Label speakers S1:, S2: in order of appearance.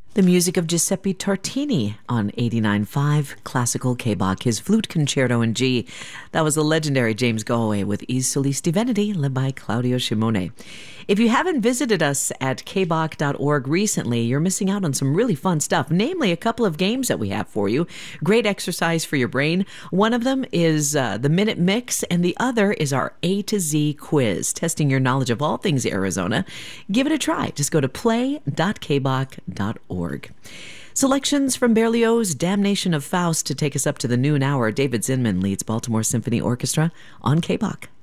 S1: The music of Giuseppe Tartini on 89.5 Classical K-Bach, his flute concerto in G. That was the legendary James Galway with I Solisti Veneti, led by Claudio Shimone. If you haven't visited us at kbach.org recently, you're missing out on some really fun stuff, namely a couple of games that we have for you. Great exercise for your brain. One of them is the Minute Mix, and the other is our A to Z quiz, testing your knowledge of all things Arizona. Give it a try. Just go to play.kbach.org. Selections from Berlioz's Damnation of Faust to take us up to the noon hour. David Zinman leads Baltimore Symphony Orchestra on K-Bach.